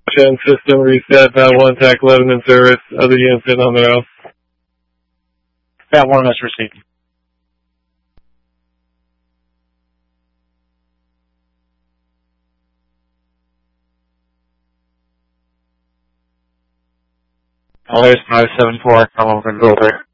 System reset, Bat 1, TAC 11 in service, other units in on their own. Bat 1 is received. LA's 574, come over and go there.